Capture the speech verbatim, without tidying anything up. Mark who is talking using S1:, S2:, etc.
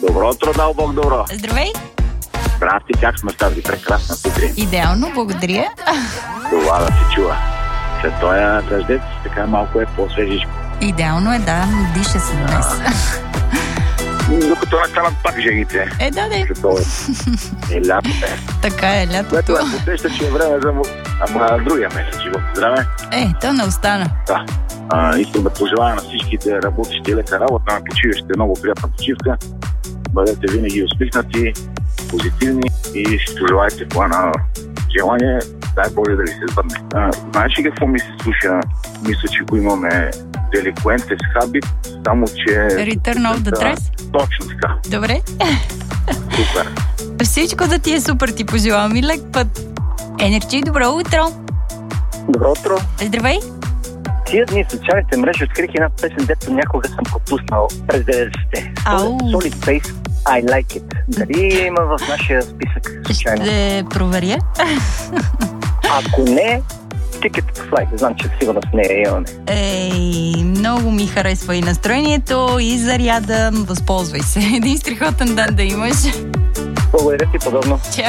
S1: Добро утро, дал Бог добро.
S2: Здравей!
S1: Здрасти, как сме с тази прекрасна сутрин?
S2: Идеално, благодаря.
S1: Това да се чува. След този дъждец така малко е по-свежичко.
S2: Идеално е, да, диша се днес.
S1: Докато не станат пак жегите.
S2: Е, да, да.
S1: След това е лято е.
S2: Така е, лятото.
S1: Което е посеща, че е време за... Ама другия месец, живот. Здраве.
S2: Е, то не остана.
S1: Да. А, искам да пожелая на всичките работещи лека работа, на почиващите много приятна почивка. Бъдете винаги усмихнати, позитивни и ще пожелайте плана желание, дай Боже да ви се сбъдне. А, знаеш ли какво ми се слуша? Мисля, че го имаме Delinquentes Habit, само че...
S2: Return of the
S1: да,
S2: Dress?
S1: Точно така.
S2: Добре.
S1: Супер.
S2: Всичко да ти е супер, ти пожелавам и лек път. Енерджи, добро утро.
S3: Добро утро.
S2: Здравей.
S3: Тия дни в социалните мрежи открих една песен, дето някога съм пропуснал през деветдесетте.
S2: Ау.
S3: Solid Face, I Like It. Дали има в нашия списък случайно?
S2: Ще проверя.
S3: Ако не, Ticket to Fly. Знам, че сигурно с нея имаме.
S2: Ей, много ми харесва и настроението, и заряда. Възползвай се. Един страхотен ден да имаш.
S3: Благодаря ти, подобно.
S2: Чао.